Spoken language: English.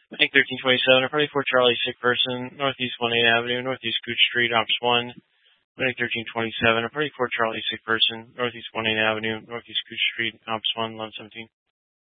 Bank 1327, approach for Charlie, sick person, Northeast 18 Avenue, Northeast Gooch Street, Ops 1. Bank 1327, approach for Charlie, sick person, Northeast 18 Avenue, Northeast Gooch Street, Ops 1, 1117.